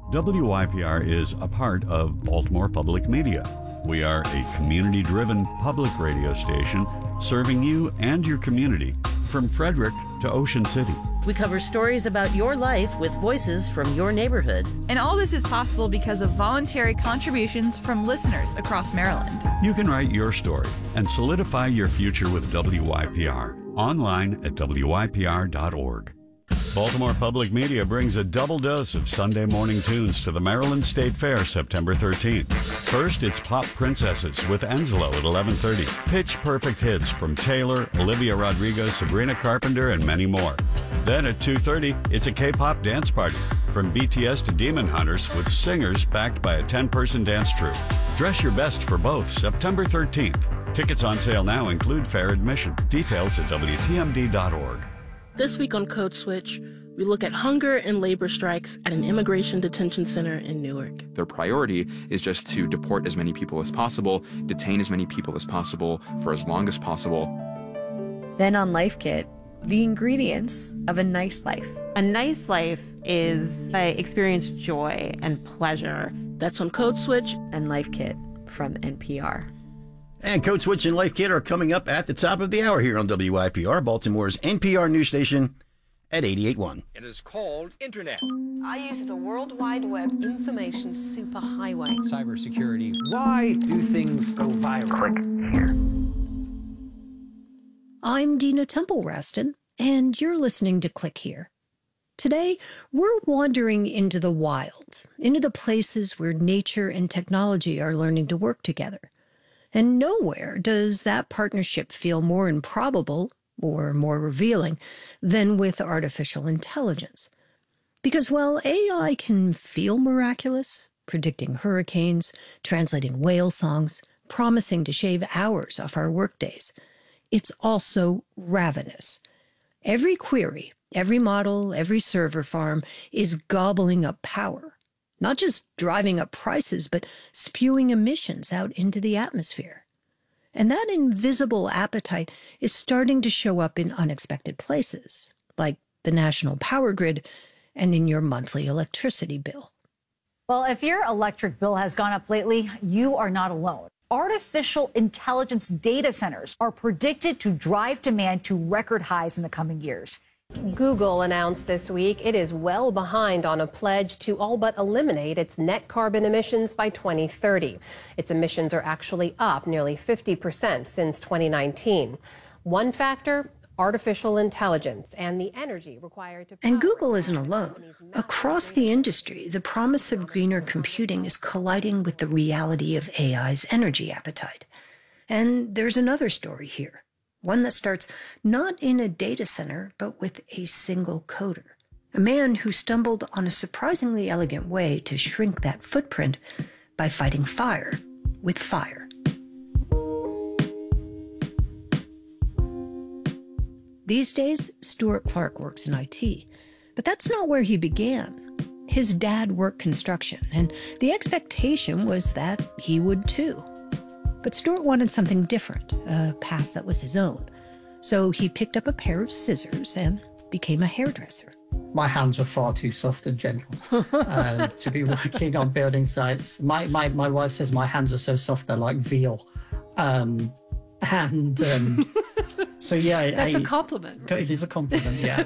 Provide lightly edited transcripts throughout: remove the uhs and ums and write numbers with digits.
WYPR is a part of Baltimore Public Media. We are a community-driven public radio station serving you and your community from Frederick to Ocean City. We cover stories about your life with voices from your neighborhood. And all this is possible because of voluntary contributions from listeners across Maryland. You can write your story and solidify your future with WYPR online at WYPR.org. Baltimore Public Media brings a double dose of Sunday morning tunes to the Maryland State Fair September 13th. First, it's Pop Princesses with Enslow at 11:30. Pitch Perfect hits from Taylor, Olivia Rodrigo, Sabrina Carpenter, and many more. Then at 2:30, it's a K-pop dance party from BTS to Demon Hunters with singers backed by a 10-person dance troupe. Dress your best for both September 13th. Tickets on sale now include fair admission. Details at WTMD.org. This week on Code Switch, we look at hunger and labor strikes at an immigration detention center in Newark. Their priority is just to deport as many people as possible, detain as many people as possible for as long as possible. Then on Life Kit, the ingredients of a nice life. A nice life is I experience joy and pleasure. That's on Code Switch and Life Kit from NPR. And Code Switch and Life Kit are coming up at the top of the hour here on WYPR, Baltimore's NPR news station at 88.1. It is called Internet. I use the World Wide Web information superhighway. Cybersecurity. Why do things go viral? Click here. I'm Dina Temple-Raston, and you're listening to Click Here. Today, we're wandering into the wild, into the places where nature and technology are learning to work together. And nowhere does that partnership feel more improbable or more revealing than with artificial intelligence. Because while AI can feel miraculous, predicting hurricanes, translating whale songs, promising to shave hours off our workdays, it's also ravenous. Every query, every model, every server farm is gobbling up power. Not just driving up prices, but spewing emissions out into the atmosphere. And that invisible appetite is starting to show up in unexpected places, like the national power grid and in your monthly electricity bill. Well, if your electric bill has gone up lately, you are not alone. Artificial intelligence data centers are predicted to drive demand to record highs in the coming years. Google announced this week it is well behind on a pledge to all but eliminate its net carbon emissions by 2030. Its emissions are actually up nearly 50% since 2019. One factor, artificial intelligence and the energy required to... And Google isn't alone. Across the industry, the promise of greener computing is colliding with the reality of AI's energy appetite. And there's another story here. One that starts not in a data center, but with a single coder. A man who stumbled on a surprisingly elegant way to shrink that footprint by fighting fire with fire. These days, Stuart Clark works in IT, but that's not where he began. His dad worked construction, and the expectation was that he would too. But Stuart wanted something different, a path that was his own. So he picked up a pair of scissors and became a hairdresser. My hands were far too soft and gentle to be working on building sites. My wife says my hands are so soft they're like veal. So yeah. That's a compliment. Right? It is a compliment, yeah.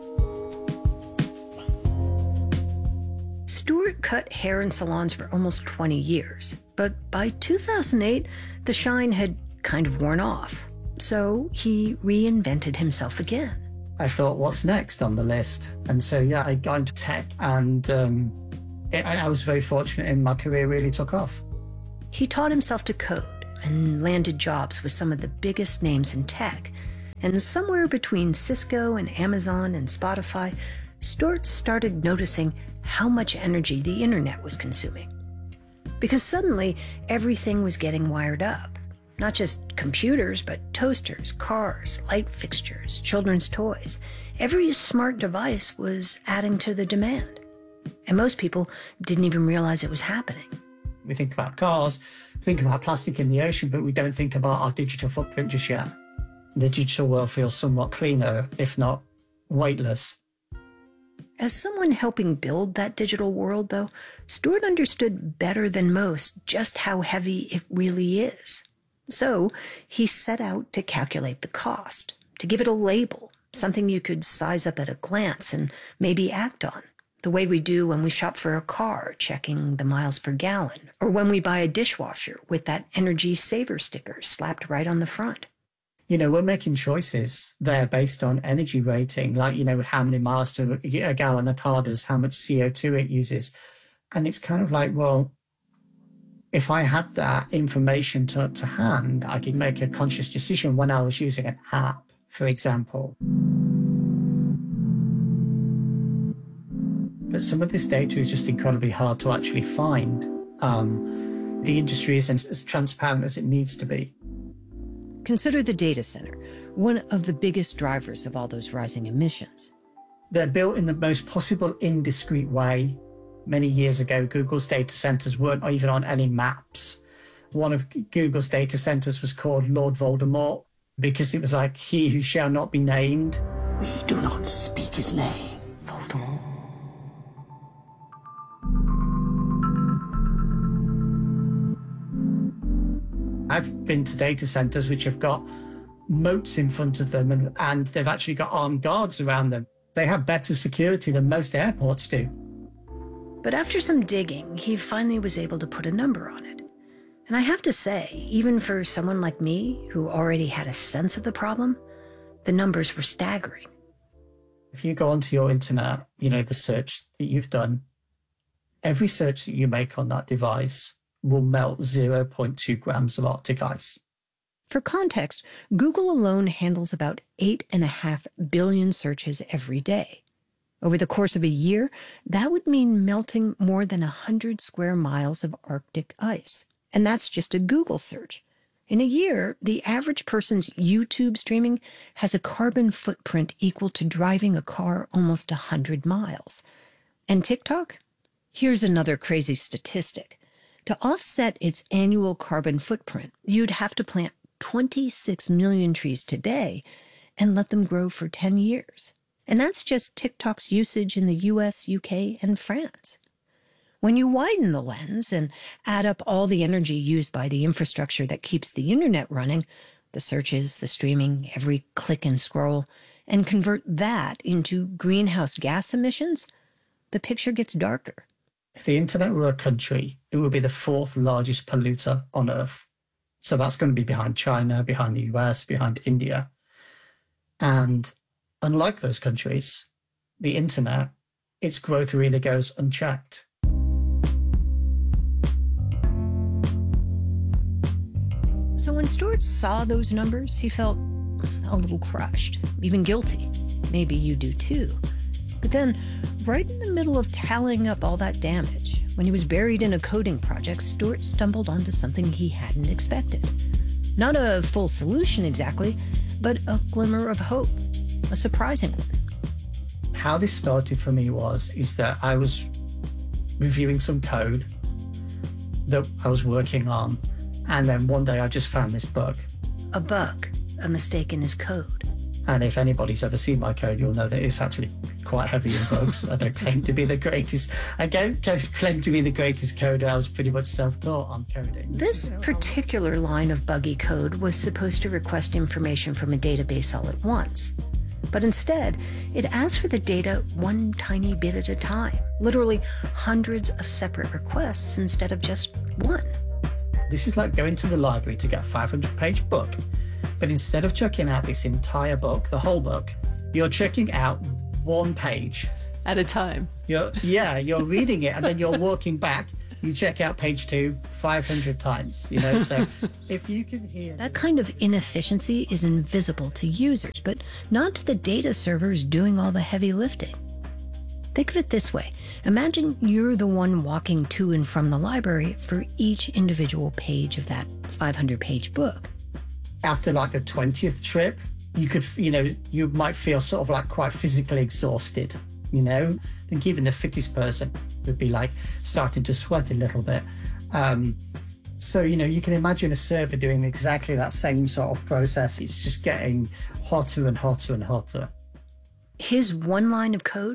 Stuart cut hair in salons for almost 20 years, but by 2008, the shine had kind of worn off. So he reinvented himself again. I thought, what's next on the list? And so, yeah, I got into tech, and I was very fortunate, and my career really took off. He taught himself to code and landed jobs with some of the biggest names in tech. And somewhere between Cisco and Amazon and Spotify, Stuart started noticing how much energy the internet was consuming. Because suddenly, everything was getting wired up. Not just computers, but toasters, cars, light fixtures, children's toys. Every smart device was adding to the demand. And most people didn't even realize it was happening. We think about cars, think about plastic in the ocean, but we don't think about our digital footprint just yet. The digital world feels somewhat cleaner, if not weightless. As someone helping build that digital world, though, Stuart understood better than most just how heavy it really is. So he set out to calculate the cost, to give it a label, something you could size up at a glance and maybe act on, the way we do when we shop for a car, checking the miles per gallon, or when we buy a dishwasher with that energy saver sticker slapped right on the front. You know, we're making choices there based on energy rating, like, you know, how many miles to a gallon a car does, how much CO2 it uses. And it's kind of like, well, if I had that information to hand, I could make a conscious decision when I was using an app, for example. But some of this data is just incredibly hard to actually find. The industry isn't as transparent as it needs to be. Consider the data center, one of the biggest drivers of all those rising emissions. They're built in the most possible indiscreet way. Many years ago, Google's data centers weren't even on any maps. One of Google's data centers was called Lord Voldemort because it was like, he who shall not be named. We do not speak his name, Voldemort. I've been to data centers which have got moats in front of them and they've actually got armed guards around them. They have better security than most airports do. But after some digging, he finally was able to put a number on it. And I have to say, even for someone like me, who already had a sense of the problem, the numbers were staggering. If you go onto your internet, you know, the search that you've done, every search that you make on that device will melt 0.2 grams of Arctic ice. For context, Google alone handles about 8.5 billion searches every day. Over the course of a year, that would mean melting more than 100 square miles of Arctic ice. And that's just a Google search. In a year, the average person's YouTube streaming has a carbon footprint equal to driving a car almost 100 miles. And TikTok? Here's another crazy statistic. To offset its annual carbon footprint, you'd have to plant 26 million trees today and let them grow for 10 years. And that's just TikTok's usage in the US, UK, and France. When you widen the lens and add up all the energy used by the infrastructure that keeps the internet running, the searches, the streaming, every click and scroll, and convert that into greenhouse gas emissions, the picture gets darker. If the internet were a country, it would be the 4th largest polluter on Earth. So that's going to be behind China, behind the US, behind India. And unlike those countries, the internet, its growth really goes unchecked. So when Stuart saw those numbers, he felt a little crushed, even guilty. Maybe you do too. But then, right in the middle of tallying up all that damage, when he was buried in a coding project, Stuart stumbled onto something he hadn't expected. Not a full solution exactly, but a glimmer of hope, a surprising one. How this started for me is that I was reviewing some code that I was working on, and then one day I just found this bug. A bug, a mistake in his code. And if anybody's ever seen my code, you'll know that it's actually quite heavy in bugs. I don't claim to be the greatest. I don't claim to be the greatest coder. I was pretty much self-taught on coding. This particular line of buggy code was supposed to request information from a database all at once. But instead, it asked for the data one tiny bit at a time. Literally hundreds of separate requests instead of just one. This is like going to the library to get a 500-page book. But instead of checking out this entire book, the whole book, you're checking out one page. At a time. You're reading it and then you're walking back. You check out page 2 500 times, you know, so if you can hear... That kind of inefficiency is invisible to users, but not to the data servers doing all the heavy lifting. Think of it this way. Imagine you're the one walking to and from the library for each individual page of that 500-page book. After like the 20th trip, you might feel sort of like quite physically exhausted, you know? I think even the fittest person would be like starting to sweat a little bit. So, you can imagine a server doing exactly that same sort of process. It's just getting hotter and hotter and hotter. His one line of code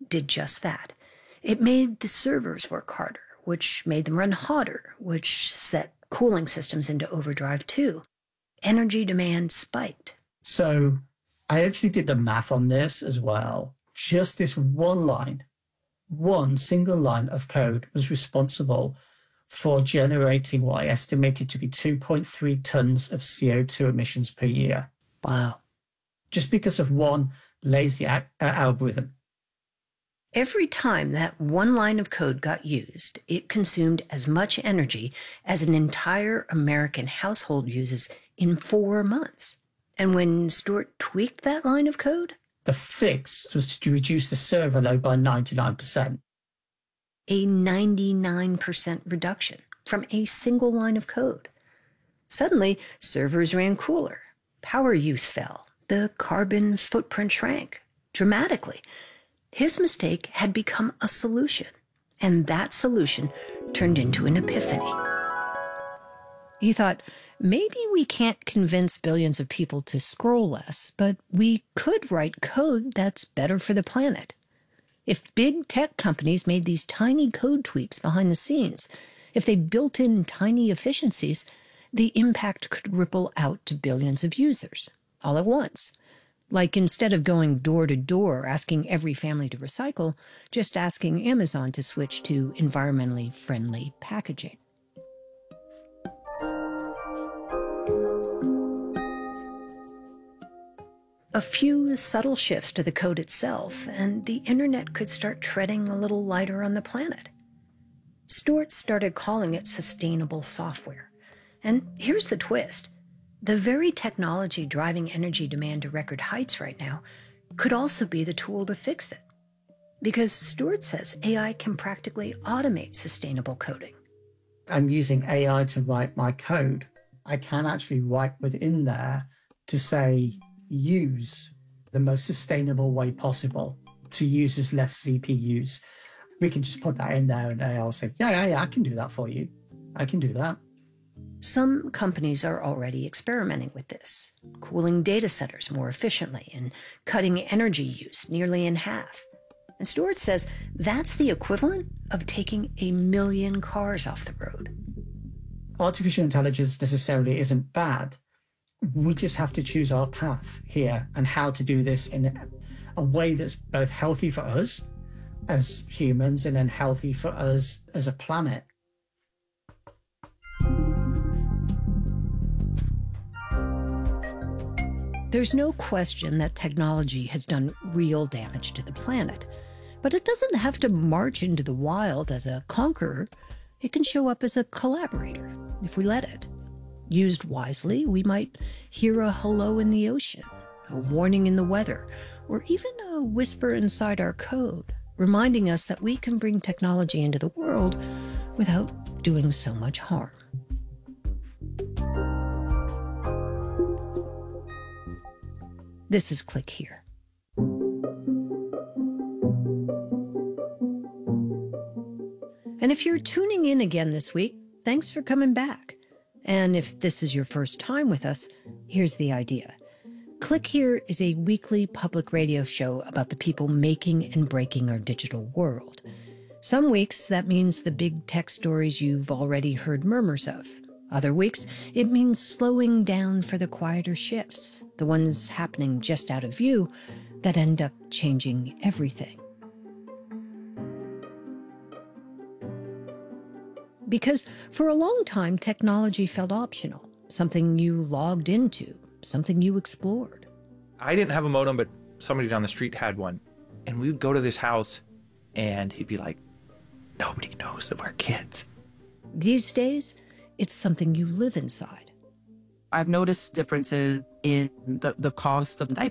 did just that. It made the servers work harder, which made them run hotter, which set cooling systems into overdrive too. Energy demand spiked. So I actually did the math on this as well. Just this one single line of code was responsible for generating what I estimated to be 2.3 tons of CO2 emissions per year. Wow. Just because of one lazy algorithm. Every time that one line of code got used, it consumed as much energy as an entire American household uses in 4 months. And when Stuart tweaked that line of code, the fix was to reduce the server load by 99%. A 99% reduction from a single line of code. Suddenly, servers ran cooler, power use fell, the carbon footprint shrank dramatically. His mistake had become a solution, and that solution turned into an epiphany. He thought, maybe we can't convince billions of people to scroll less, but we could write code that's better for the planet. If big tech companies made these tiny code tweaks behind the scenes, if they built in tiny efficiencies, the impact could ripple out to billions of users, all at once. Like instead of going door to door asking every family to recycle, just asking Amazon to switch to environmentally friendly packaging. A few subtle shifts to the code itself, and the internet could start treading a little lighter on the planet. Stuart started calling it sustainable software. And here's the twist. The very technology driving energy demand to record heights right now could also be the tool to fix it. Because Stuart says AI can practically automate sustainable coding. I'm using AI to write my code. I can actually write within there to say, use the most sustainable way possible to use as less CPUs. We can just put that in there and AI will say, yeah, I can do that for you. I can do that. Some companies are already experimenting with this, cooling data centers more efficiently and cutting energy use nearly in half. And Stuart says that's the equivalent of taking 1 million cars off the road. Artificial intelligence necessarily isn't bad. We just have to choose our path here and how to do this in a way that's both healthy for us as humans and then healthy for us as a planet. There's no question that technology has done real damage to the planet, but it doesn't have to march into the wild as a conqueror. It can show up as a collaborator if we let it. Used wisely, we might hear a hello in the ocean, a warning in the weather, or even a whisper inside our code, reminding us that we can bring technology into the world without doing so much harm. This is Click Here. And if you're tuning in again this week, thanks for coming back. And if this is your first time with us, here's the idea. Click Here is a weekly public radio show about the people making and breaking our digital world. Some weeks, that means the big tech stories you've already heard murmurs of. Other weeks, it means slowing down for the quieter shifts, the ones happening just out of view that end up changing everything. Because for a long time, technology felt optional, something you logged into, something you explored. I didn't have a modem, but somebody down the street had one. And we would go to this house, and he'd be like, nobody knows that we're kids. These days, it's something you live inside. I've noticed differences in the cost of diapers.